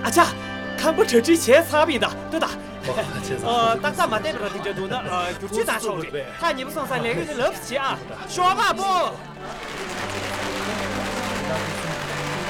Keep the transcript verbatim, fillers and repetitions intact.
阿cha，看不车之前擦边的，对的。呃，当咱们代表的这度呢，呃，就这咱手里，看你们送上两个人乐不起啊，说吧不。